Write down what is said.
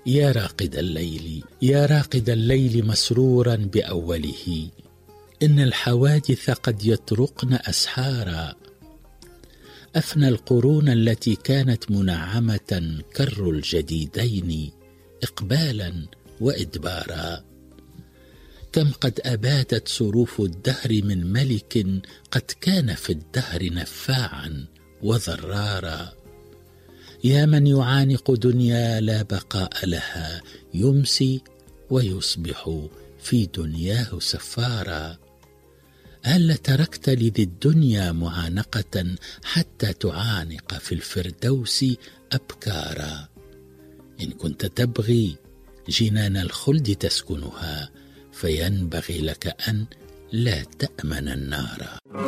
يا راقد الليل، يا راقد الليل مسرورا بأوله، إن الحوادث قد يطرقن أسحارا. أفنى القرون التي كانت منعمة كر الجديدين إقبالا وإدبارا. كم قد أبادت صروف الدهر من ملك قد كان في الدهر نفاعا وضرارا. يا من يعانق دنيا لا بقاء لها، يمسي ويصبح في دنياه سفارا. هل تركت لذي الدنيا معانقة حتى تعانق في الفردوس أبكارا؟ إن كنت تبغي جنان الخلد تسكنها، فينبغي لك أن لا تأمن النار.